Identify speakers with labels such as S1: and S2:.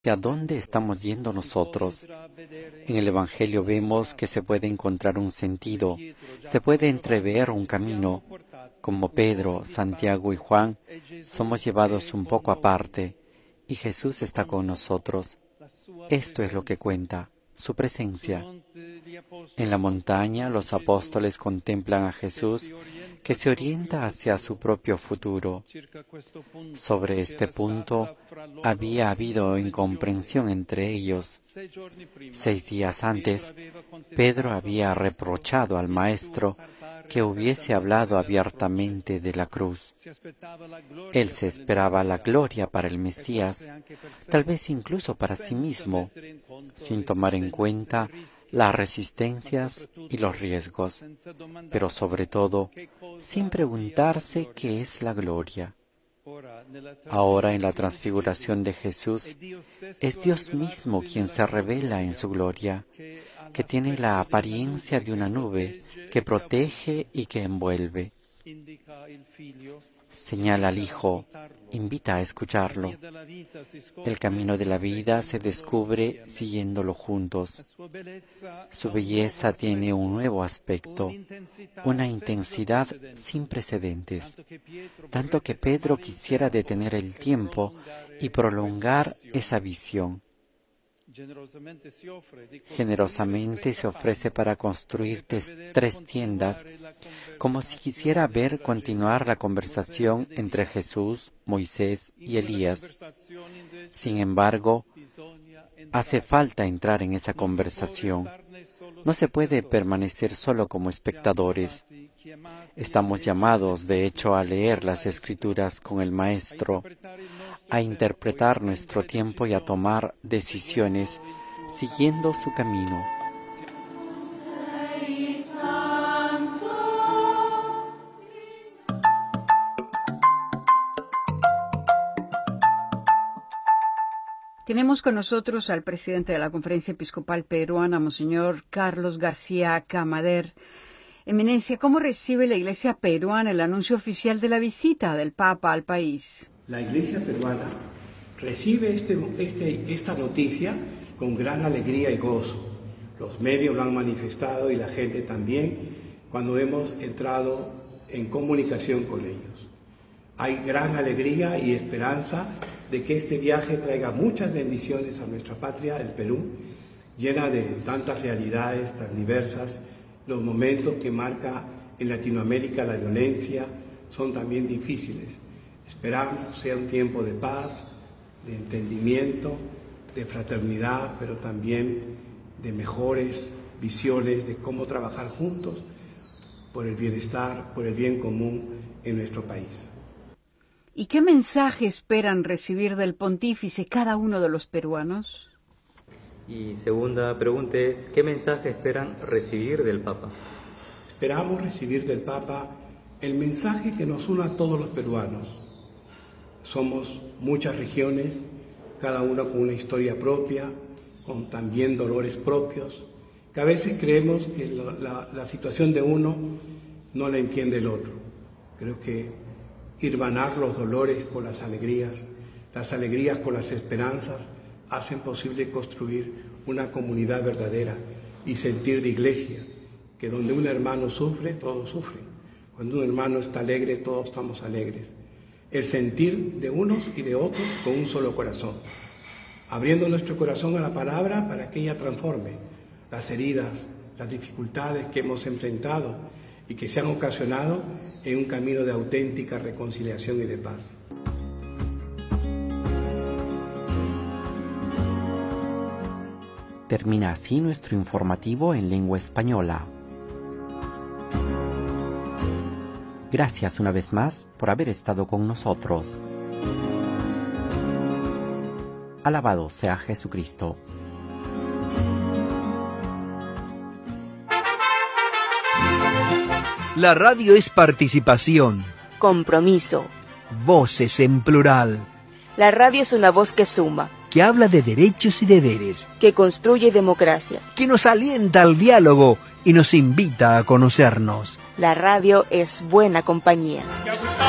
S1: ¿A dónde estamos yendo nosotros? En el Evangelio vemos que se puede encontrar un sentido, se puede entrever un camino. Como Pedro, Santiago y Juan, somos llevados un poco aparte, y Jesús está con nosotros. Esto es lo que cuenta, su presencia. En la montaña, los apóstoles contemplan a Jesús, que se orienta hacia su propio futuro. Sobre este punto había habido incomprensión entre ellos. 6 días antes, Pedro había reprochado al Maestro que hubiese hablado abiertamente de la cruz. Él se esperaba la gloria para el Mesías, tal vez incluso para sí mismo, sin tomar en cuenta las resistencias y los riesgos, pero sobre todo, sin preguntarse qué es la gloria. Ahora, en la transfiguración de Jesús, es Dios mismo quien se revela en su gloria, que tiene la apariencia de una nube que protege y que envuelve. Señala al Hijo, invita a escucharlo. El camino de la vida se descubre siguiéndolo juntos. Su belleza tiene un nuevo aspecto, una intensidad sin precedentes, tanto que Pedro quisiera detener el tiempo y prolongar esa visión. Generosamente se ofrece para construir 3 tiendas, como si quisiera ver continuar la conversación entre Jesús, Moisés y Elías. Sin embargo, hace falta entrar en esa conversación. No se puede permanecer solo como espectadores. Estamos llamados, de hecho, a leer las Escrituras con el Maestro, a interpretar nuestro tiempo y a tomar decisiones siguiendo su camino.
S2: Tenemos con nosotros al presidente de la Conferencia Episcopal Peruana, Monseñor Carlos García Camader. Eminencia, ¿cómo recibe la Iglesia peruana el anuncio oficial de la visita del Papa al país?
S3: La Iglesia peruana recibe esta noticia con gran alegría y gozo. Los medios lo han manifestado y la gente también cuando hemos entrado en comunicación con ellos. Hay gran alegría y esperanza de que este viaje traiga muchas bendiciones a nuestra patria, el Perú, llena de tantas realidades tan diversas. Los momentos que marca en Latinoamérica la violencia son también difíciles. Esperamos sea un tiempo de paz, de entendimiento, de fraternidad, pero también de mejores visiones de cómo trabajar juntos por el bienestar, por el bien común en nuestro país.
S2: ¿Y qué mensaje esperan recibir del pontífice cada uno de los peruanos?
S4: Y segunda pregunta es, ¿qué mensaje esperan recibir del Papa?
S3: Esperamos recibir del Papa el mensaje que nos une a todos los peruanos. Somos muchas regiones, cada una con una historia propia, con también dolores propios, que a veces creemos que la situación de uno no la entiende el otro. Creo que hermanar los dolores con las alegrías con las esperanzas, hacen posible construir una comunidad verdadera y sentir de iglesia, que donde un hermano sufre, todos sufren. Cuando un hermano está alegre, todos estamos alegres. El sentir de unos y de otros con un solo corazón, abriendo nuestro corazón a la palabra para que ella transforme las heridas, las dificultades que hemos enfrentado y que se han ocasionado en un camino de auténtica reconciliación y de paz.
S1: Termina así nuestro informativo en lengua española. Gracias una vez más por haber estado con nosotros. Alabado sea Jesucristo.
S5: La radio es participación,
S6: compromiso,
S5: voces en plural.
S6: La radio es una voz que suma,
S5: que habla de derechos y deberes,
S6: que construye democracia,
S5: que nos alienta al diálogo y nos invita a conocernos.
S6: La radio es buena compañía.